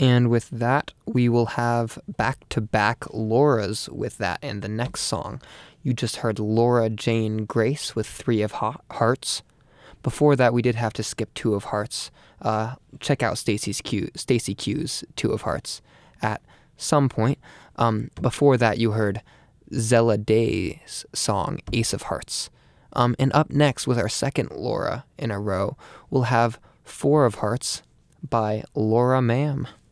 And with that, we will have back-to-back Laura's with that and the next song. You just heard Laura Jane Grace with Three of Hearts. Before that, we did have to skip Two of Hearts. Check out Stacy Q's Two of Hearts at some point. Before that, you heard Zella Day's song Ace of Hearts. And up next, with our second Laura in a row, we'll have Four of Hearts by Laura Ma'am.